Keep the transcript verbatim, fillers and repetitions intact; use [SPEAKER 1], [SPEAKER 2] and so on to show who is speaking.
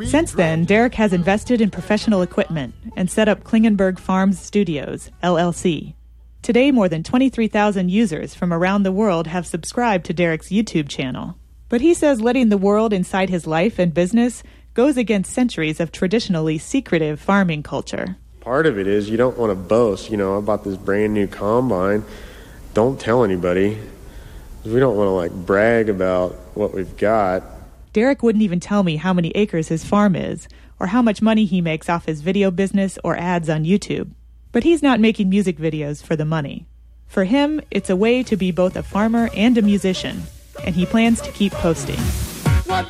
[SPEAKER 1] Since then, Derek has invested in professional equipment and set up Klingenberg Farms Studios, L L C. Today, more than twenty-three thousand users from around the world have subscribed to Derek's YouTube channel. But he says letting the world inside his life and business goes against centuries of traditionally secretive farming culture.
[SPEAKER 2] Part of it is you don't want to boast, you know, about this brand new combine. Don't tell anybody. We don't want to, like, brag about what we've got.
[SPEAKER 1] Derek wouldn't even tell me how many acres his farm is, or how much money he makes off his video business or ads on YouTube. But he's not making music videos for the money. For him, it's a way to be both a farmer and a musician, and he plans to keep posting.